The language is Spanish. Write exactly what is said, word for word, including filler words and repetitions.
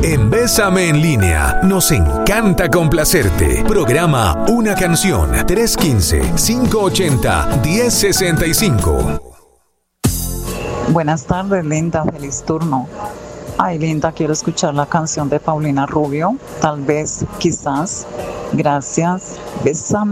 En Bésame en Línea, nos encanta complacerte. Programa Una Canción, tres uno cinco, cinco ocho cero, uno cero seis cinco. Buenas tardes, Linda. Feliz turno. Ay, Linda, quiero escuchar la canción de Paulina Rubio. Tal vez, quizás. Gracias. Bésame.